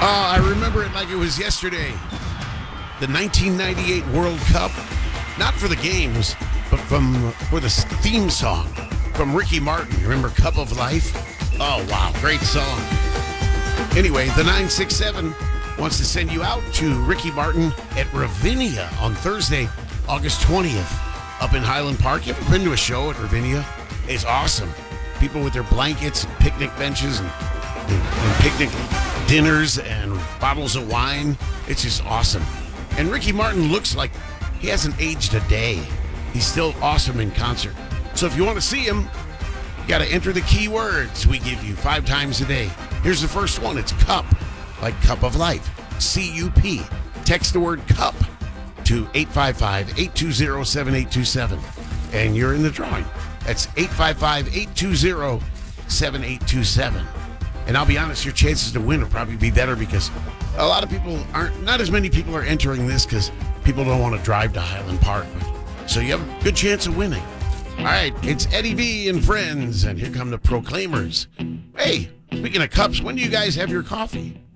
Oh, I remember it like it was yesterday. The 1998 World Cup, not for the games, but for the theme song from Ricky Martin. You remember Cup of Life? Oh, wow, great song. Anyway, the 967 wants to send you out to Ricky Martin at Ravinia on Thursday, August 20th, up in Highland Park. You ever been to a show at Ravinia? It's awesome. People with their blankets and picnic benches and picnic dinners and bottles of wine. It's just awesome. And Ricky Martin looks like he hasn't aged a day. He's still awesome in concert. So if you want to see him, you got to enter the key words we give you 5 times a day. Here's the first one. It's cup, like cup of life. C-U-P. Text the word cup to 855-820-7827. And you're in the drawing. That's 855-820-7827. And I'll be honest, your chances to win will probably be better because a lot of people not as many people are entering this because people don't want to drive to Highland Park. So you have a good chance of winning. All right, it's Eddie V and friends, and here come the Proclaimers. Hey, speaking of cups, when do you guys have your coffee?